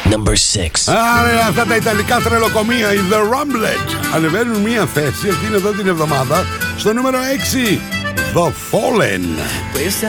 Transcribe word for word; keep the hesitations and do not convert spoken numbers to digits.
Number six. Άρα αυτά τα ιταλικά τρελοκομεία, οι The Rumblet, ανεβαίνουν μία θέση αυτήν εδώ την εβδομάδα στο νούμερο έξι. The Fallen.